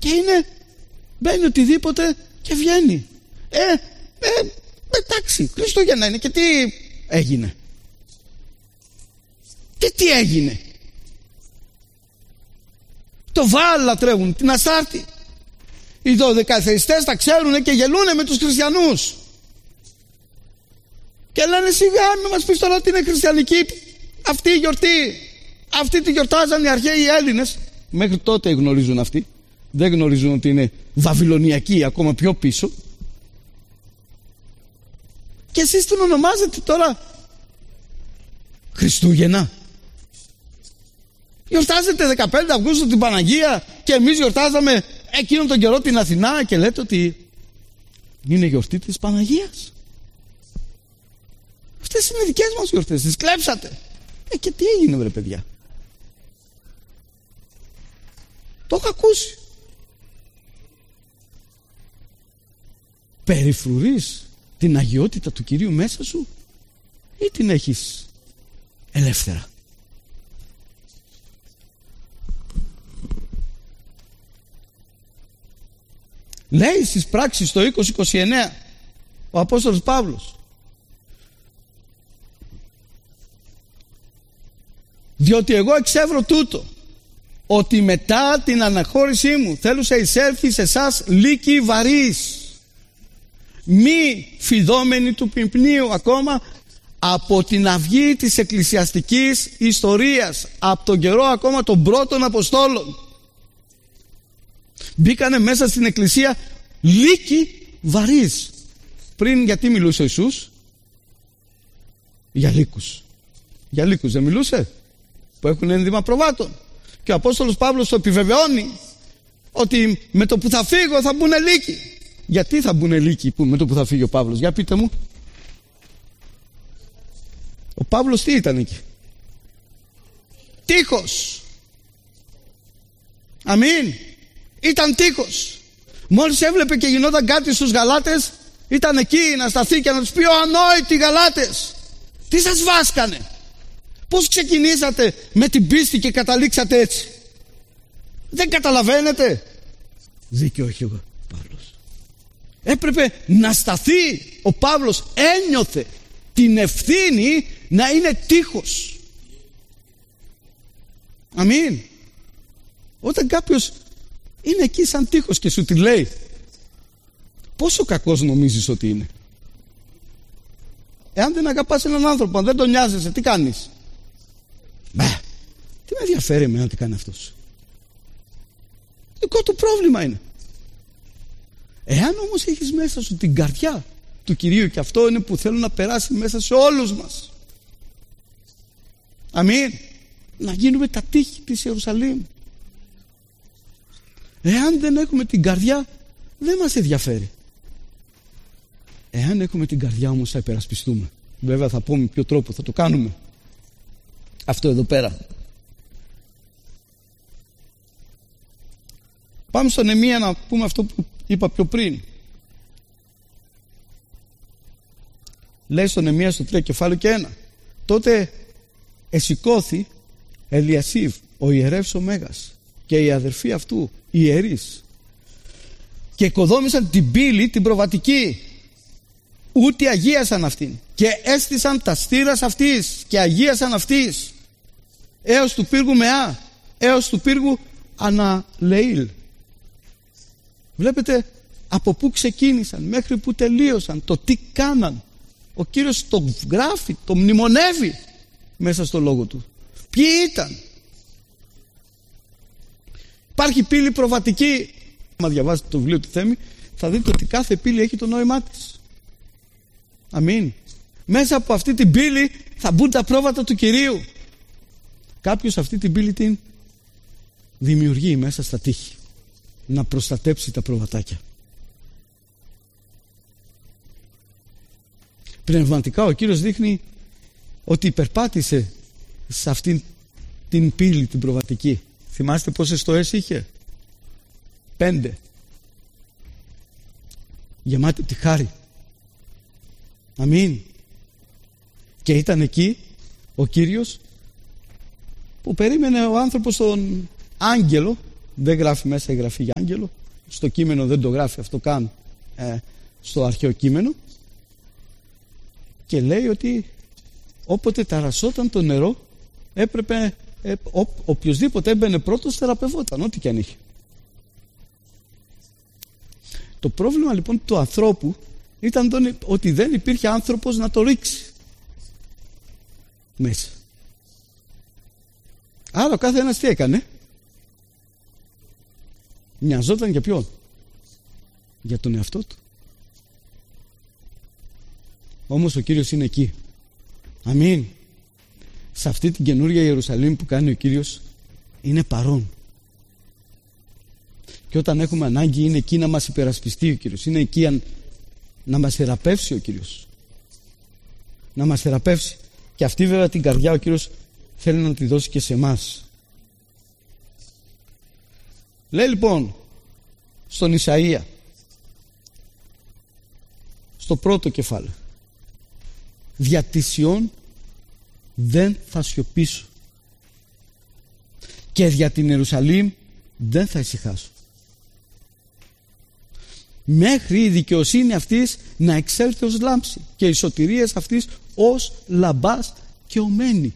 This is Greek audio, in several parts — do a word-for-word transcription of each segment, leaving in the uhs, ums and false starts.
Και είναι, μπαίνει οτιδήποτε και βγαίνει. Ε, ε, εντάξει, Χριστούγεννα είναι και τι έγινε. Και τι έγινε. Το Βαάλ λατρεύουν, την Αστάρτη. Οι δωδεκαθεϊστές τα ξέρουν και γελούν με τους χριστιανούς. Και λένε σιγά μην μας πεις τώρα ότι είναι χριστιανική αυτή η γιορτή. Αυτή τη γιορτάζαν οι αρχαίοι Έλληνες. Μέχρι τότε γνωρίζουν αυτοί. Δεν γνωρίζουν ότι είναι βαβυλωνιακή, ακόμα πιο πίσω. Και εσείς την ονομάζετε τώρα Χριστούγεννα. Γιορτάζετε δεκαπέντε Αυγούστου την Παναγία και εμείς γιορτάζαμε εκείνον τον καιρό την Αθηνά και λέτε ότι είναι γιορτή της Παναγίας. Αυτές είναι δικές μας γιορτές, τις κλέψατε. Ε, και τι έγινε βρε παιδιά. Το έχω ακούσει. Περιφρουρείς την αγιότητα του Κυρίου μέσα σου ή την έχεις ελεύθερα? Λέει στις πράξεις το είκοσι είκοσι εννέα ο Απόστολος Παύλος, διότι εγώ εξεύρω τούτο, ότι μετά την αναχώρησή μου θέλουσα εισέλθει σε εσάς λύκοι βαρύς, μη φιδόμενοι του πιπνίου ακόμα από την αυγή της εκκλησιαστικής ιστορίας, από τον καιρό ακόμα των πρώτων Αποστόλων. Μπήκανε μέσα στην εκκλησία λύκοι βαρύς. Πριν γιατί μιλούσε ο Ιησούς? Για λύκους. Για λύκους δεν μιλούσε? Που έχουν ένδυμα προβάτων. Και ο Απόστολος Παύλος το επιβεβαιώνει ότι με το που θα φύγω θα μπουν λύκοι. Γιατί θα μπουν λύκοι που με το που θα φύγει ο Παύλος? Για πείτε μου. Ο Παύλος τι ήταν εκεί? Τείχος. Αμήν. Ήταν τείχος. Μόλις έβλεπε και γινόταν κάτι στους Γαλάτες, ήταν εκεί να σταθεί και να τους πει: ο ανόητοι Γαλάτες, τι σας βάσκανε? Πώς ξεκινήσατε με την πίστη και καταλήξατε έτσι? Δεν καταλαβαίνετε? Δίκιο έχει ο Παύλος. Έπρεπε να σταθεί. Ο Παύλος ένιωθε την ευθύνη να είναι τείχος. Αμήν. Όταν κάποιος είναι εκεί σαν τείχος και σου τη λέει, πόσο κακός νομίζεις ότι είναι? Εάν δεν αγαπάς έναν άνθρωπο, αν δεν τον νοιάζεσαι, τι κάνεις? Μπα, τι με ενδιαφέρει εμένα τι κάνει αυτός? Δικό του πρόβλημα είναι. Εάν όμως έχεις μέσα σου την καρδιά του Κυρίου, και αυτό είναι που θέλω να περάσει μέσα σε όλους μας, αμήν, να γίνουμε τα τείχη της Ιερουσαλήμ. Εάν δεν έχουμε την καρδιά, δεν μας ενδιαφέρει. Εάν έχουμε την καρδιά όμως, θα υπερασπιστούμε. Βέβαια θα πούμε ποιο τρόπο θα το κάνουμε. Αυτό εδώ πέρα. Πάμε στο Νεεμία να πούμε αυτό που είπα πιο πριν. Λέει στο Νεεμία στο τρία κεφάλαιο και ένα. Τότε εσηκώθη Ελιασίβ ο ιερεύς ο Μέγας και οι αδερφοί αυτού, οι ιερείς, και οικοδόμησαν την πύλη την προβατική, ούτε αγίασαν αυτήν, και έστησαν τα στήρας αυτής και αγίασαν αυτής έως του πύργου Μεά, έως του πύργου Αναλεήλ. Βλέπετε από πού ξεκίνησαν μέχρι πού τελείωσαν, το τι κάναν. Ο Κύριος το γράφει, το μνημονεύει μέσα στο λόγο του. Ποιοι ήταν? Υπάρχει πύλη προβατική. Αν διαβάσετε το βιβλίο του Θέμη, θα δείτε ότι κάθε πύλη έχει το νόημά της. Αμήν. Μέσα από αυτή την πύλη θα μπουν τα πρόβατα του Κυρίου. Κάποιος αυτή την πύλη την δημιουργεί μέσα στα τείχη, να προστατέψει τα προβατάκια. Πνευματικά ο Κύριος δείχνει ότι υπερπάτησε σε αυτήν την πύλη την προβατική. Θυμάστε πόσες στοές είχε? Πέντε. Γεμάτη τη χάρη. Αμήν. Και ήταν εκεί ο Κύριος που περίμενε ο άνθρωπος τον άγγελο Δεν γράφει μέσα η Γραφή για άγγελο. Στο κείμενο δεν το γράφει αυτό καν ε, στο αρχαίο κείμενο. Και λέει ότι όποτε ταρασσόταν το νερό, έπρεπε ε, ο, οποιοσδήποτε έμπαινε πρώτος θεραπευόταν, ό,τι και αν είχε. Το πρόβλημα λοιπόν του ανθρώπου ήταν τον, ότι δεν υπήρχε άνθρωπος να το ρίξει μέσα. Άρα ο κάθε ένας τι έκανε? Νοιαζόταν για ποιον? Για τον εαυτό του. Όμως ο Κύριος είναι εκεί. Αμήν. Σε αυτή την καινούρια Ιερουσαλήμ που κάνει ο Κύριος είναι παρόν. Και όταν έχουμε ανάγκη είναι εκεί να μας υπερασπιστεί ο Κύριος. Είναι εκεί να μας θεραπεύσει ο Κύριος. Να μας θεραπεύσει. Και αυτή βέβαια την καρδιά ο Κύριος θέλει να τη δώσει και σε εμάς. Λέει λοιπόν στον Ισαΐα, στο πρώτο κεφάλαιο, δια τη Σιών δεν θα σιωπήσω και δια την Ιερουσαλήμ δεν θα ησυχάσω, μέχρι η δικαιοσύνη αυτής να εξέλθει ως λάμψη και οι σωτηρίες αυτής ως λαμπάς και ομένη.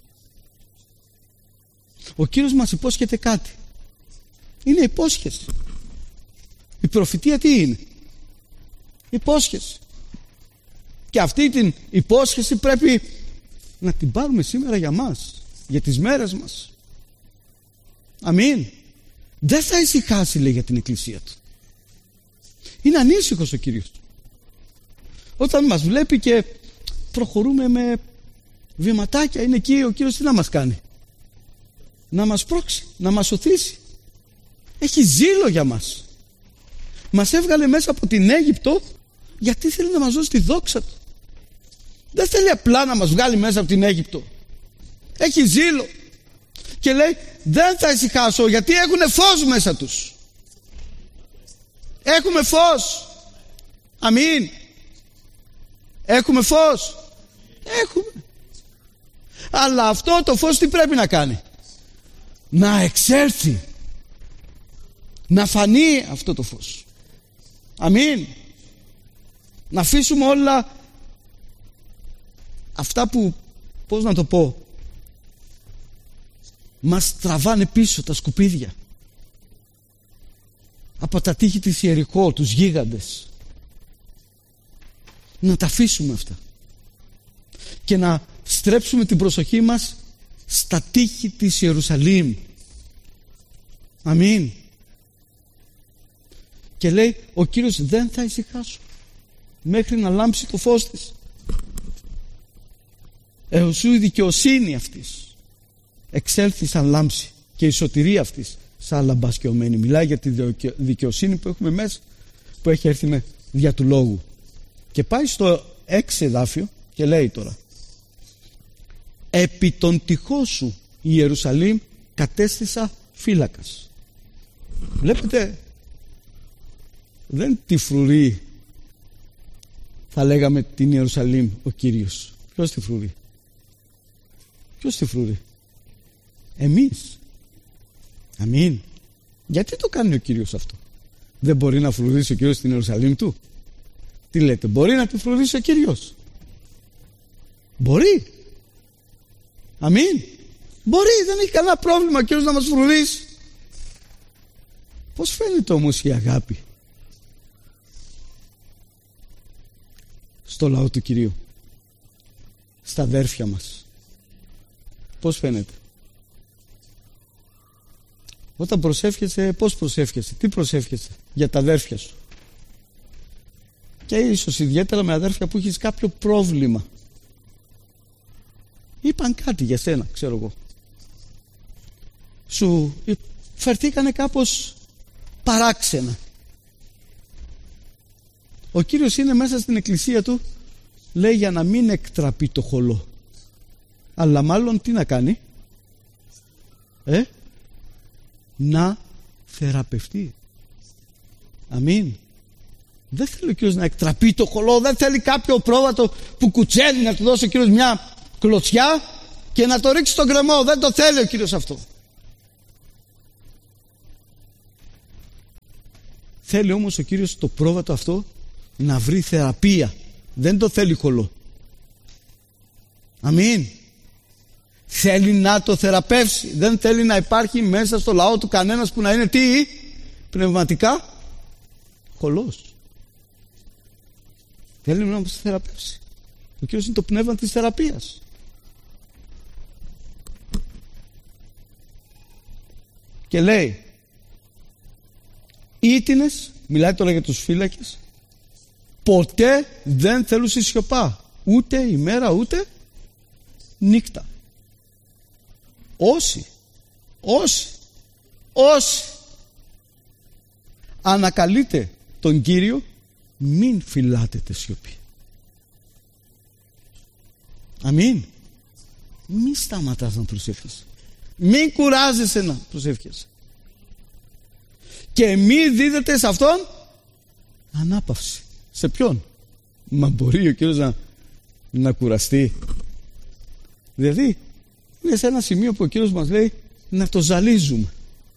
Ο Κύριος μας υπόσχεται κάτι. Είναι υπόσχεση. Η προφητεία τι είναι? Υπόσχεση. Και αυτή την υπόσχεση πρέπει να την πάρουμε σήμερα για μας, για τις μέρες μας. Αμήν. Δεν θα ησυχάσει, λέει, για την εκκλησία του. Είναι ανήσυχος ο Κύριος. Όταν μας βλέπει και προχωρούμε με βηματάκια, είναι εκεί ο Κύριος τι να μας κάνει? Να μας πρόξει, να μας σωθήσει. Έχει ζήλο για μας. Μας έβγαλε μέσα από την Αίγυπτο γιατί θέλει να μας δώσει τη δόξα του. Δεν θέλει απλά να μας βγάλει μέσα από την Αίγυπτο. Έχει ζήλο. Και λέει δεν θα ησυχάσω γιατί έχουν φως μέσα τους. Έχουμε φως. Αμήν. Έχουμε φως. Έχουμε. Αλλά αυτό το φως τι πρέπει να κάνει? Να εξέλθει. Να φανεί αυτό το φως. Αμήν. Να αφήσουμε όλα αυτά που, πώς να το πω, μας τραβάνε πίσω, τα σκουπίδια από τα τείχη της Ιεριχώ, τους γίγαντες. Να τα αφήσουμε αυτά και να στρέψουμε την προσοχή μας στα τείχη της Ιερουσαλήμ. Αμήν. Και λέει ο Κύριος δεν θα ησυχάσω μέχρι να λάμψει το φως της. Εωσού η δικαιοσύνη αυτής εξέλθει σαν λάμψη και η σωτηρία αυτής σαν λαμπασκιωμένη. Μιλάει για τη δικαιοσύνη που έχουμε μέσα, που έχει έρθει με δια του λόγου. Και πάει στο έξι εδάφιο και λέει τώρα επί των τυχών σου η Ιερουσαλήμ κατέστησα φύλακας. Βλέπετε, δεν τη φρουρεί, θα λέγαμε, την Ιερουσαλήμ ο Κύριος. Ποιος τη φρουρεί? Ποιος τη φρουρεί? Εμείς. Αμήν. Γιατί το κάνει ο Κύριος αυτό? Δεν μπορεί να φρουρήσει ο Κύριος την Ιερουσαλήμ του? Τι λέτε, μπορεί να τη φρουρήσει ο Κύριος? Μπορεί. Αμήν. Μπορεί, δεν έχει κανένα πρόβλημα ο Κύριος να μας φρουρήσει. Πώς φαίνεται όμως η αγάπη στο λαό του Κυρίου, στα αδέρφια μας? Πώς φαίνεται? Όταν προσεύχεσαι, πώς προσεύχεσαι? Τι προσεύχεσαι για τα αδέρφια σου? Και ίσως ιδιαίτερα με αδέρφια που έχεις κάποιο πρόβλημα. Είπαν κάτι για σένα, ξέρω εγώ. Σου φερθήκανε κάπως παράξενα. Ο Κύριος είναι μέσα στην εκκλησία του, λέει, για να μην εκτραπεί το χολό, αλλά μάλλον τι να κάνει? Ε? Να θεραπευτεί. Αμήν. Δεν θέλει ο Κύριος να εκτραπεί το χολό, δεν θέλει κάποιο πρόβατο που κουτσένει να του δώσει ο Κύριος μια κλωτσιά και να το ρίξει στον γκρεμό. Δεν το θέλει ο Κύριος αυτό. Θέλει όμως ο Κύριος το πρόβατο αυτό να βρει θεραπεία. Δεν το θέλει χολό. Αμήν. Θέλει να το θεραπεύσει. Δεν θέλει να υπάρχει μέσα στο λαό του κανένας που να είναι τι? Πνευματικά χολός. Θέλει να μας θεραπεύσει. Ο Κύριος είναι το πνεύμα της θεραπείας. Και λέει, ήτινες, μιλάει τώρα για τους φύλακες, ποτέ δεν θέλουν σιωπά, ούτε ημέρα ούτε νύχτα. Όσοι, όσοι, όσοι ανακαλείτε τον Κύριο, μην φυλάτετε σιωπή. Αμήν. Μην σταματάς να προσεύχεσαι. Μην κουράζεσαι να προσεύχεσαι. Και μην δίδετε σε αυτόν ανάπαυση. Σε ποιον? Μα μπορεί ο Κύριος να, να κουραστεί? Δηλαδή είναι σε ένα σημείο που ο Κύριος μας λέει να το ζαλίζουμε.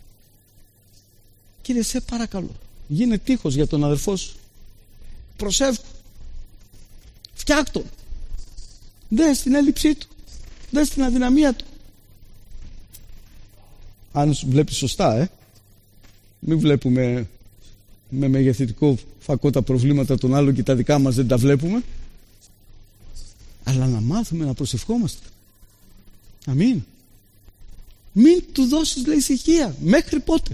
Κύριε, σε παρακαλώ, γίνε τείχος για τον αδερφό σου. Προσεύχου. Φτιάκ' τον. Δες την έλλειψή του. Δες την αδυναμία του. Αν βλέπεις σωστά, ε. Μην βλέπουμε με μεγεθυντικό φακό τα προβλήματα των άλλων και τα δικά μας δεν τα βλέπουμε. Αλλά να μάθουμε να προσευχόμαστε. Αμήν. Μην του δώσεις, λέει, ησυχία. Μέχρι πότε?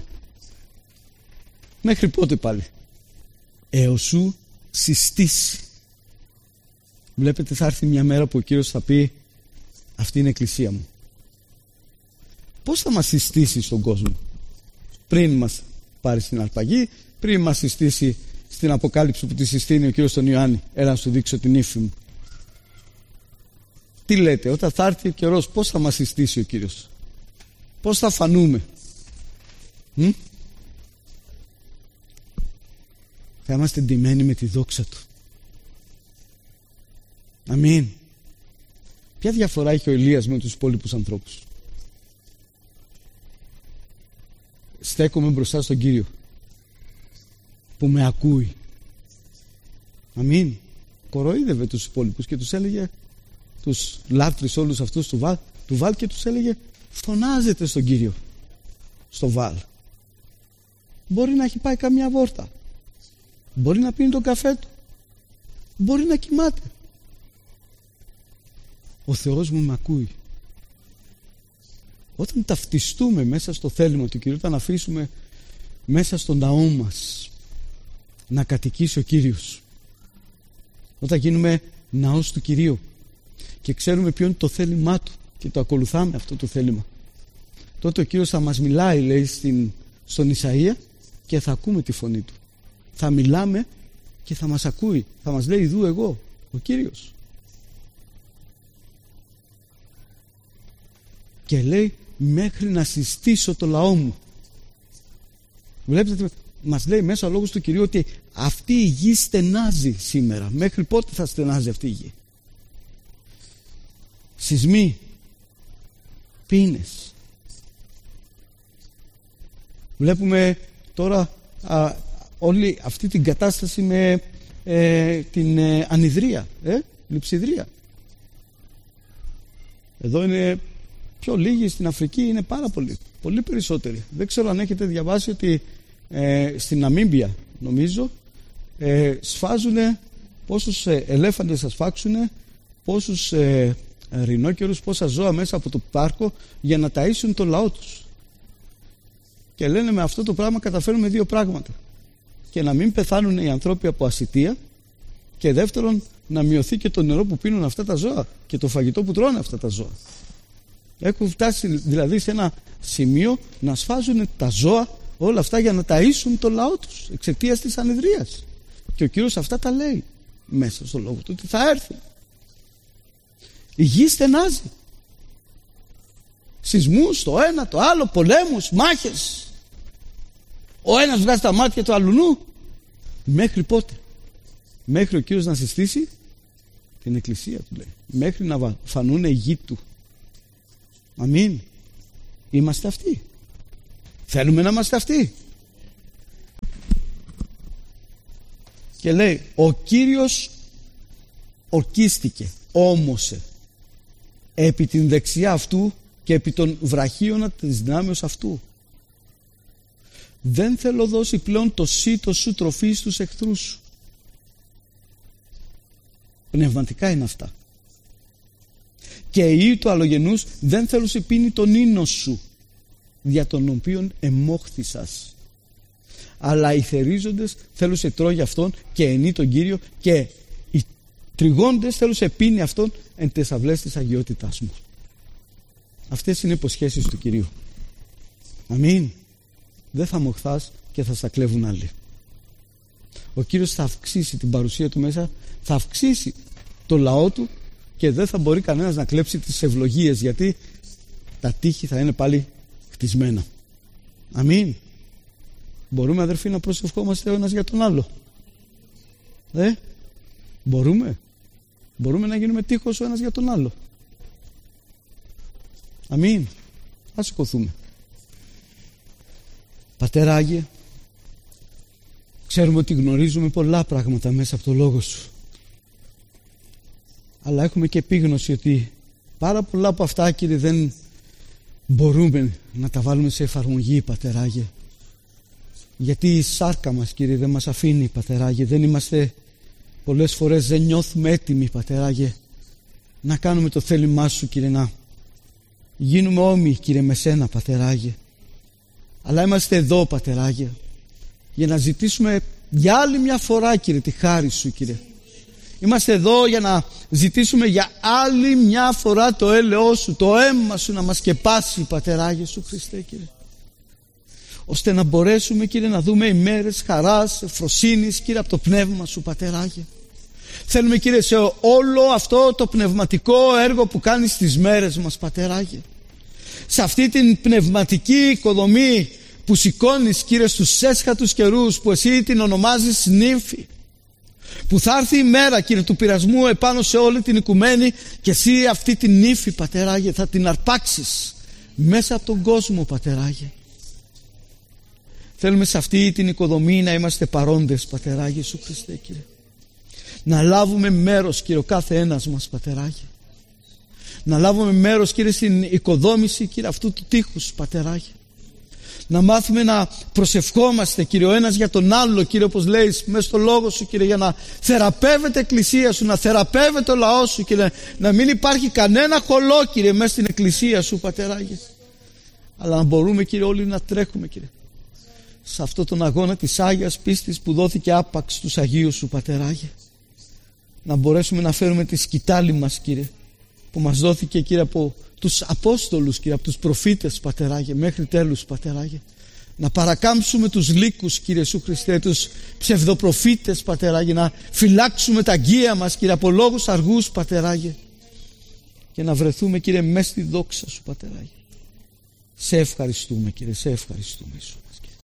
Μέχρι πότε πάλι? Έως σου συστήσει. Βλέπετε, θα έρθει μια μέρα που ο Κύριος θα πει, αυτή είναι η εκκλησία μου. Πώς θα μας συστήσει στον κόσμο? Πριν μας πάρει στην αρπαγή, πριν μας συστήσει στην Αποκάλυψη που τη συστήνει ο Κύριος τον Ιωάννη, έλα να σου δείξω την ύφη μου. Τι λέτε, όταν θα έρθει ο καιρός, πώς θα μας συστήσει ο Κύριος? Πώς θα φανούμε? Μ? Θα είμαστε ντυμένοι με τη δόξα του. Αμήν. Ποια διαφορά έχει ο Ηλίας με τους υπόλοιπους ανθρώπους? Στέκομαι μπροστά στον Κύριο που με ακούει. Αμήν. Κοροϊδεύε τους υπόλοιπους και τους έλεγε, τους λάτρεις όλους αυτούς του Βάλ, του Βάλ και τους έλεγε, φωνάζετε στον Κύριο στο Βάλ. Μπορεί να έχει πάει καμιά βόρτα, μπορεί να πίνει τον καφέ του, μπορεί να κοιμάται. Ο Θεός μου με ακούει. Όταν ταυτιστούμε μέσα στο θέλημα του Κυρίου, όταν αφήσουμε μέσα στο ναό μας να κατοικήσει ο Κύριος, όταν γίνουμε ναός του Κυρίου και ξέρουμε ποιο είναι το θέλημά του και το ακολουθάμε αυτό το θέλημα, τότε ο Κύριος θα μας μιλάει, λέει στην, στον Ισαΐα, και θα ακούμε τη φωνή του. Θα μιλάμε και θα μας ακούει. Θα μας λέει, ιδού εγώ, ο Κύριος. Και λέει, μέχρι να συστήσω το λαό μου. Βλέπετε, μας λέει μέσα ο λόγος του Κυρίου ότι αυτή η γη στενάζει σήμερα. Μέχρι πότε θα στενάζει αυτή η γη? Σεισμοί, πείνες. Βλέπουμε τώρα α, όλη αυτή την κατάσταση με ε, την ε, ανιδρία, ε, λειψιδρία. Εδώ είναι πιο λίγοι, στην Αφρική είναι πάρα πολλοί, πολύ περισσότεροι. Δεν ξέρω αν έχετε διαβάσει ότι ε, στην Ναμίμπια, νομίζω, ε, σφάζουνε πόσους ε, ελέφαντες θα σφάξουνε, πόσους ε, ρινόκερους, πόσα ζώα μέσα από το πάρκο για να ταΐσουν το λαό τους. Και λένε, με αυτό το πράγμα καταφέρουμε δύο πράγματα: και να μην πεθάνουν οι άνθρωποι από ασιτεία, και δεύτερον να μειωθεί και το νερό που πίνουν αυτά τα ζώα και το φαγητό που τρώνε αυτά τα ζώα. Έχουν φτάσει δηλαδή σε ένα σημείο να σφάζουν τα ζώα όλα αυτά για να ταΐσουν το λαό τους εξαιτίας της ανιδρίας. Και ο Κύριος αυτά τα λέει μέσα στο λόγο του, ότι θα έρθει. Η γη στενάζει. Σεισμούς, το ένα, το άλλο, πολέμους, μάχες. Ο ένας βγάζει τα μάτια του αλουνού. Μέχρι πότε? Μέχρι ο Κύριος να συστήσει την εκκλησία του, λέει. Μέχρι να φανούν οι γη του. Αμήν. Είμαστε αυτοί. Θέλουμε να είμαστε αυτοί. Και λέει, ο Κύριος ορκίστηκε, όμωσε επί την δεξιά αυτού και επί των βραχίωνα της δυνάμεως αυτού. Δεν θέλω δώσει πλέον το σύτο σου τροφή στους εχθρούς σου. Πνευματικά είναι αυτά. Και η του αλλογενούς δεν θέλω σε πίνει τον ίνο σου, δια των οποίων εμόχθησας. Αλλά οι θερίζοντες θέλω σε τρώγει αυτόν και ενεί τον Κύριο, και οι τριγόντες θέλω σε πίνει αυτόν εν τες αυλές της αγιότητάς μου. Αυτές είναι οι υποσχέσεις του Κυρίου. Αμήν. Δεν θα μοχθάς και θα στα κλέβουν άλλοι. Ο Κύριος θα αυξήσει την παρουσία του μέσα, θα αυξήσει το λαό του και δεν θα μπορεί κανένας να κλέψει τις ευλογίες, γιατί τα τείχη θα είναι πάλι χτισμένα. Αμήν. Μπορούμε, αδερφοί, να προσευχόμαστε ο ένας για τον άλλο? Ε, μπορούμε. Μπορούμε να γίνουμε τείχος ο ένας για τον άλλο. Αμήν. Ας σηκωθούμε. Πατέρα Άγιε, ξέρουμε ότι γνωρίζουμε πολλά πράγματα μέσα από το Λόγο Σου, αλλά έχουμε και επίγνωση ότι πάρα πολλά από αυτά, Κύριε, δεν μπορούμε να τα βάλουμε σε εφαρμογή, Πατέρα Άγιε, γιατί η σάρκα μας, Κύριε, δεν μας αφήνει, Πατέρα Άγιε. Δεν είμαστε, πολλές φορές δεν νιώθουμε έτοιμοι, Πατέρα Άγιε, να κάνουμε το θέλημά Σου, Κύριε, να γίνουμε όμοιοι, Κύριε, με Σένα, Πατέρα Άγιε. Αλλά είμαστε εδώ, Πατέρα Άγιε, για να ζητήσουμε για άλλη μια φορά, Κύριε, τη χάρη Σου, Κύριε. Είμαστε εδώ για να ζητήσουμε για άλλη μια φορά το έλεος Σου, το αίμα Σου να μας σκεπάσει, Πατέρα Άγιε Σου Χριστέ, Κύριε, ώστε να μπορέσουμε, Κύριε, να δούμε ημέρες χαράς, ευφροσύνης, Κύριε, από το πνεύμα Σου, Πατέρα Άγιε. Θέλουμε, Κύριε, σε όλο αυτό το πνευματικό έργο που κάνεις στις μέρες μας, Πατέρα Άγιε, σε αυτή την πνευματική οικοδομή που σηκώνεις, Κύριε, στους έσχατους καιρούς, που Εσύ την ονομάζεις νύμφη, που θα έρθει η μέρα, Κύριε, του πειρασμού επάνω σε όλη την οικουμένη, και Εσύ αυτή την νύφη, Πατέρα Άγιε, θα την αρπάξεις μέσα από τον κόσμο, Πατέρα Άγιε. Θέλουμε σε αυτή την οικοδομή να είμαστε παρόντες, Πατέρα Άγιε Σου Χριστέ, Κύριε. Να λάβουμε μέρος, Κύριε, ο κάθε ένας μας, Πατέρα Άγιε. Να λάβουμε μέρος, Κύριε, στην οικοδόμηση, Κύριε, αυτού του τείχους, Πατέρα Άγιε. Να μάθουμε να προσευχόμαστε, Κύριε, ο ένας για τον άλλο, Κύριε, όπως λέει μέσα στο Λόγο Σου, Κύριε, για να θεραπεύεται η εκκλησία Σου, να θεραπεύεται ο λαός Σου, Κύριε, να μην υπάρχει κανένα χολό, Κύριε, μέσα στην εκκλησία Σου, Πατέρα Άγιε. Αλλά να μπορούμε, Κύριε, όλοι να τρέχουμε, Κύριε, σε αυτόν τον αγώνα της Άγιας πίστης που δόθηκε άπαξ στους Αγίους Σου, Πατέρα Άγιε. Να μπορέσουμε να φέρουμε τη σκητάλη μας, Κύριε, που μας δόθηκε, Κύριε, από τους Απόστολους, Κύριε, από τους προφήτες, Πατέρα Άγιε, μέχρι τέλους, Πατέρα Άγιε. Να παρακάμψουμε τους λύκους, Κύριε Ιησού Χριστέ, τους ψευδοπροφήτες, Πατέρα Άγιε, να φυλάξουμε τα αγγεία μας, Κύριε, από λόγους αργούς, Πατέρα Άγιε, και να βρεθούμε, Κύριε, μέσα στη δόξα Σου, Πατέρα Άγιε. Σε ευχαριστούμε, Κύριε, σε ευχαριστούμε, Ιησού μας, Κύριε.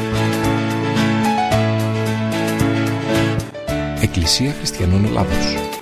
Εκκλησία Χριστιανών Ελλάδος.